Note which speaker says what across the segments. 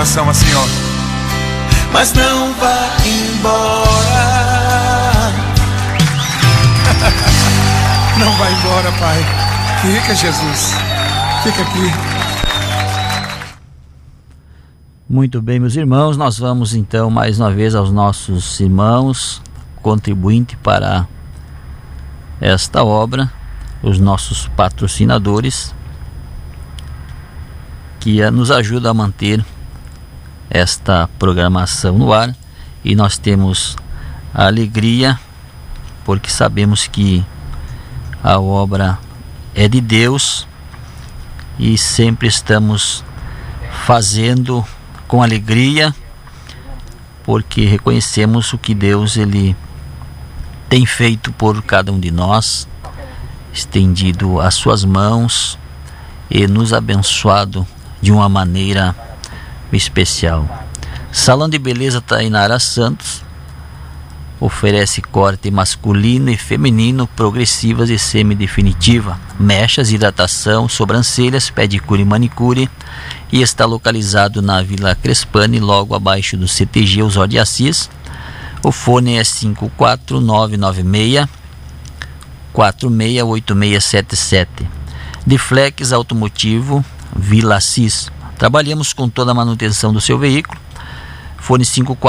Speaker 1: coração assim, ó. Mas não vá embora. Não vai embora, Pai. Fica, Jesus. Fica aqui.
Speaker 2: Muito bem, meus irmãos, nós vamos então mais uma vez aos nossos irmãos contribuintes para esta obra, os nossos patrocinadores, que nos ajudam a manter esta programação no ar, e nós temos a alegria porque sabemos que a obra é de Deus e sempre estamos fazendo com alegria, porque reconhecemos o que Deus ele tem feito por cada um de nós, estendido as suas mãos e nos abençoado de uma maneira especial. Salão de Beleza Tainara Santos oferece corte masculino e feminino, progressivas e semidefinitiva, mechas, hidratação, sobrancelhas, pedicure e manicure, e está localizado na Vila Crespani, logo abaixo do CTG Osório de Assis. O fone é 54996 468677. Diflex Automotivo Vila Assis. Trabalhamos com toda a manutenção do seu veículo. Fone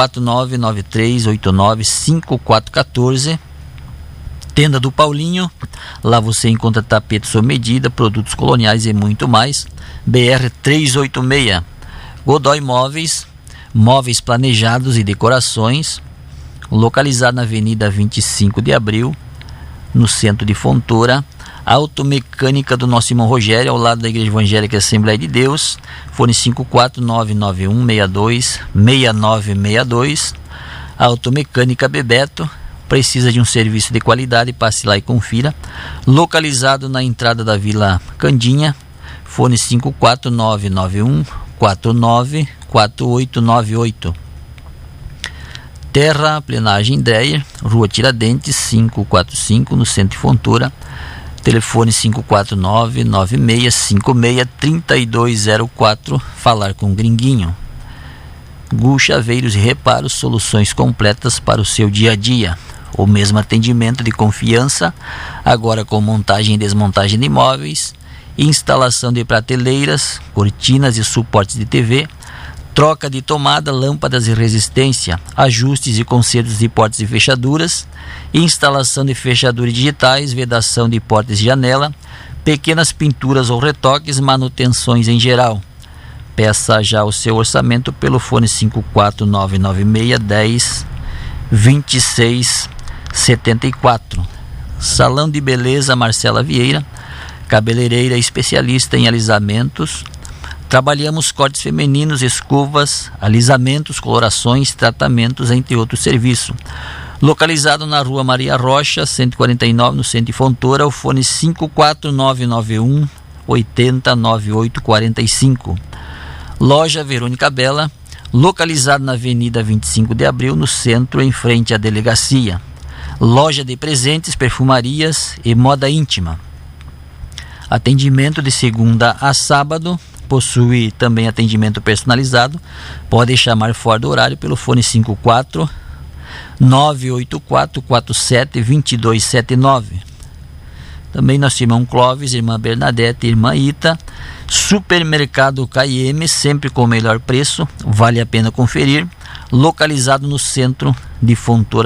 Speaker 2: 54993895414. Tenda do Paulinho, lá você encontra tapete sob medida, produtos coloniais e muito mais. BR 386. Godoy Móveis, móveis planejados e decorações, localizado na Avenida 25 de Abril, no centro de Fontoura. Automecânica do nosso irmão Rogério, ao lado da Igreja Evangélica Assembleia de Deus. Fone 54991626962. Automecânica Bebeto. Precisa de um serviço de qualidade? Passe lá e confira. Localizado na entrada da Vila Candinha. Fone 54991494898. Terraplenagem Dreyer, Rua Tiradentes 545, no centro de Fontoura. Telefone 54996563204. Falar com o Gringuinho. Gu Chaveiros e Reparos, soluções completas para o seu dia a dia. O mesmo atendimento de confiança, agora com montagem e desmontagem de imóveis, instalação de prateleiras, cortinas e suportes de TV, troca de tomada, lâmpadas e resistência, ajustes e consertos de portas e fechaduras, instalação de fechaduras digitais, vedação de portas e janela, pequenas pinturas ou retoques, manutenções em geral. Peça já o seu orçamento pelo fone 54996102674. Salão de Beleza Marcela Vieira, cabeleireira especialista em alisamentos. Trabalhamos cortes femininos, escovas, alisamentos, colorações, tratamentos, entre outros serviços. Localizado na Rua Maria Rocha, 149, no centro de Fontoura. O fone 54991 809845. Loja Verônica Bela, localizado na Avenida 25 de Abril, no centro, em frente à delegacia. Loja de presentes, perfumarias e moda íntima. Atendimento de segunda a sábado. Possui também atendimento personalizado. Pode chamar fora do horário pelo fone 54984472279. Também nosso irmão Clóvis, irmã Bernadette, irmã Ita. Supermercado KM, sempre com o melhor preço, vale a pena conferir. Localizado no centro de Fontoura.